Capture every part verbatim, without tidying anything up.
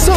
So,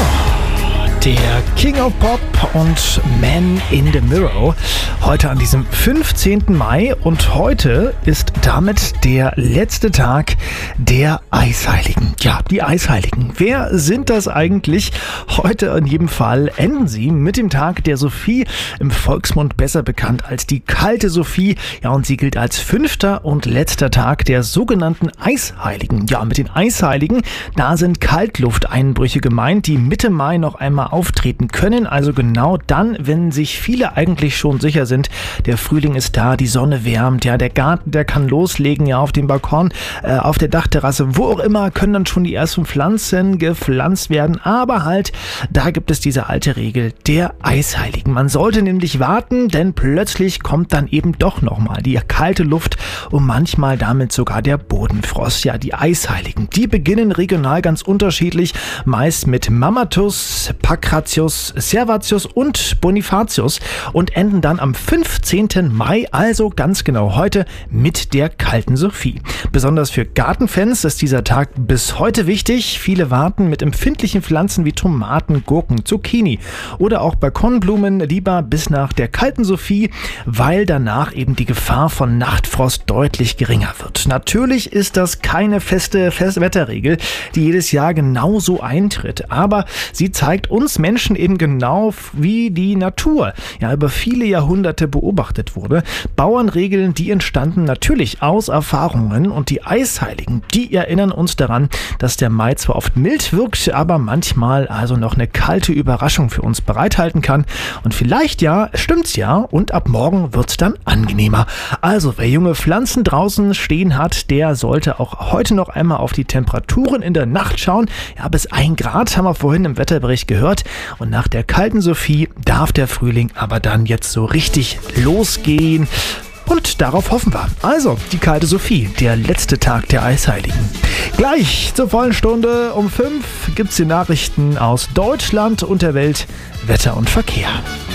der King of Pop und Man in the Mirror. Heute an diesem fünfzehnten Mai und heute ist damit der letzte Tag der Eisheiligen. Ja, die Eisheiligen. Wer sind das eigentlich? Heute in jedem Fall enden sie mit dem Tag der Sophie, im Volksmund besser bekannt als die kalte Sophie. Ja, und sie gilt als fünfter und letzter Tag der sogenannten Eisheiligen. Ja, mit den Eisheiligen, da sind Kaltlufteinbrüche gemeint, die Mitte Mai noch einmal auftreten können. Also genau dann, wenn sich viele eigentlich schon sicher sind, der Frühling ist da, die Sonne wärmt, ja, der Garten, der kann loslegen, ja, auf dem Balkon, äh, auf der Dachterrasse, wo auch immer, können dann schon die ersten Pflanzen gepflanzt werden. Aber halt, da gibt es diese alte Regel der Eisheiligen. Man sollte nämlich warten, denn plötzlich kommt dann eben doch nochmal die kalte Luft und manchmal damit sogar der Bodenfrost. Ja, die Eisheiligen, die beginnen regional ganz unterschiedlich, meist mit Mammatus, Pancratius, Servatius und Bonifatius und enden dann am fünfzehnten Mai, also ganz genau heute, mit der kalten Sophie. Besonders für Gartenfans ist dieser Tag bis heute wichtig. Viele warten mit empfindlichen Pflanzen wie Tomaten, Gurken, Zucchini oder auch Balkonblumen lieber bis nach der kalten Sophie, weil danach eben die Gefahr von Nachtfrost deutlich geringer wird. Natürlich ist das keine feste Wetterregel, die jedes Jahr genauso eintritt, aber sie zeigt uns Menschen eben genau, wie die Natur ja über viele Jahrhunderte beobachtet wurde. Bauernregeln, die entstanden natürlich aus Erfahrungen, und die Eisheiligen, die erinnern uns daran, dass der Mai zwar oft mild wirkt, aber manchmal also noch eine kalte Überraschung für uns bereithalten kann. Und vielleicht ja, stimmt's ja, und ab morgen wird's dann angenehmer. Also wer junge Pflanzen draußen stehen hat, der sollte auch heute noch einmal auf die Temperaturen in der Nacht schauen. Ja, bis ein Grad haben wir vorhin im Wetterbericht gehört. Und nach der kalten Sophie darf der Frühling aber dann jetzt so richtig losgehen. Und darauf hoffen wir. Also, die kalte Sophie, der letzte Tag der Eisheiligen. Gleich zur vollen Stunde um fünf gibt's die Nachrichten aus Deutschland und der Welt, Wetter und Verkehr.